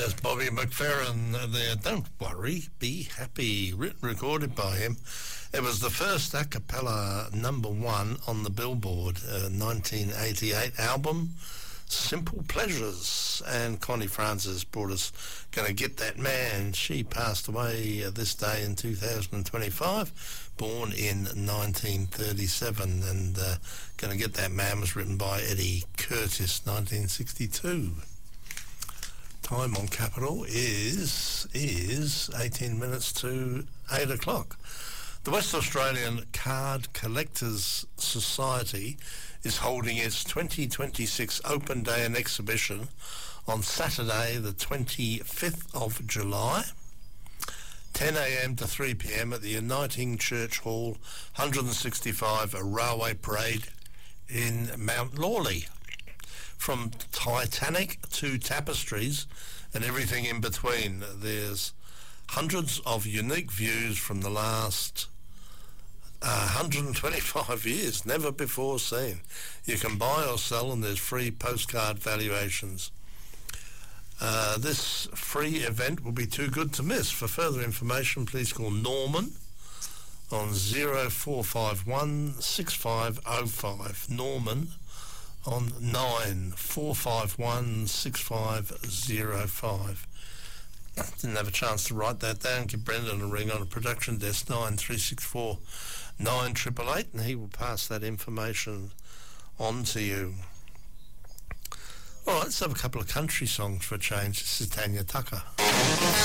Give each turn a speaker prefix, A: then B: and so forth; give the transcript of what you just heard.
A: There's Bobby McFerrin there. Don't worry, be happy. Written, recorded by him. It was the first a cappella #1 on the Billboard 1988 album, Simple Pleasures. And Connie Francis brought us Gonna Get That Man. She passed away this day in 2025, born in 1937. And Gonna Get That Man was written by Eddie Curtis, 1962. Time on Capital is 18 minutes to 8 o'clock. The West Australian Card Collectors Society is holding its 2026 Open Day and Exhibition on Saturday the 25th of July, 10 a.m. to 3 p.m. at the Uniting Church Hall, 165 Railway Parade in Mount Lawley. From Titanic to tapestries and everything in between, there's hundreds of unique views from the last 125 years, never before seen. You can buy or sell, and there's free postcard valuations. This free event will be too good to miss. For further information, please call Norman on 0451 6505. Norman on 9451 6505. Didn't have a chance to write that down. Give Brendan a ring on a production desk, 9364 9888, and he will pass that information on to you. All right, let's have a couple of country songs for a change. This is Tanya Tucker.